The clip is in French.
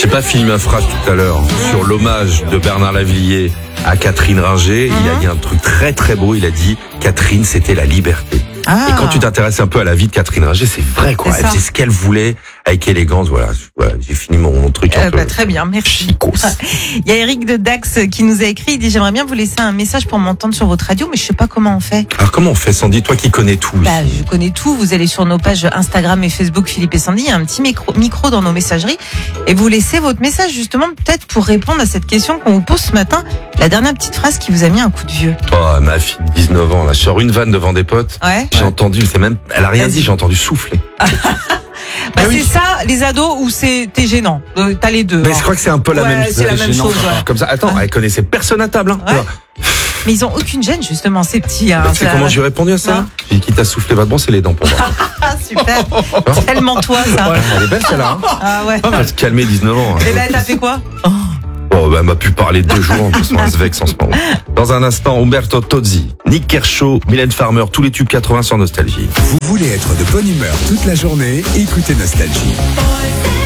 J'ai pas filmé une phrase tout à l'heure sur l'hommage de Bernard Lavilliers à Catherine Ringer. Il a dit un truc très très beau. Il a dit Catherine, c'était la liberté. Ah. Et quand tu t'intéresses un peu à la vie de Catherine Ringer, c'est vrai quoi. Elle faisait ce qu'elle voulait avec élégance. Voilà, j'ai fini mon truc un peu. Très bien, merci. Chicos. Il y a Eric de Dax qui nous a écrit. Il dit j'aimerais bien vous laisser un message pour m'entendre sur votre radio, mais je sais pas comment on fait. Alors comment on fait, Sandy, toi qui connais tout? Je connais tout. Vous allez sur nos pages Instagram et Facebook Philippe et Sandy. Il y a un petit micro dans nos messageries et vous laissez votre message justement peut-être pour répondre à cette question qu'on vous pose ce matin. La dernière petite phrase qui vous a mis un coup de vieux. Oh, ma fille de 19 ans, là, je sors une vanne devant des potes. Ouais. J'ai entendu, elle a rien dit, j'ai entendu souffler. C'est ça, les ados, ou t'es gênant. T'as les deux. Mais je crois que c'est un peu la même chose. C'est la même chose. Ouais. Comme ça, attends, elle connaissait personne à table. Hein. Ouais. Mais ils ont aucune gêne, justement, ces petits. Hein, tu sais comment j'ai répondu à ça? J'ai dit, qui t'a soufflé, va te brosser les dents pour moi. Super. Tellement toi, ça. Ouais, elle est belle, celle-là. Hein. Ah ouais. On va se calmer, 19 ans. Et là, t'as fait quoi? Elle m'a pu parler 2 jours, en plus, on se vexe en ce moment. Dans un instant, Umberto Tozzi, Nick Kershaw, Mylène Farmer, tous les tubes 80 sur Nostalgie. Vous voulez être de bonne humeur toute la journée? Écoutez Nostalgie.